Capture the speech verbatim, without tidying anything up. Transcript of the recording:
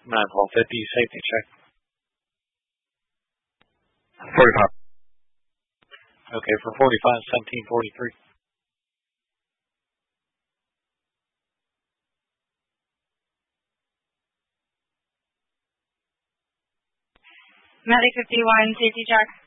nine twelve fifty, safety check. forty-five. Okay, for forty-five, seventeen forty-three. Medic fifty-one, safety check.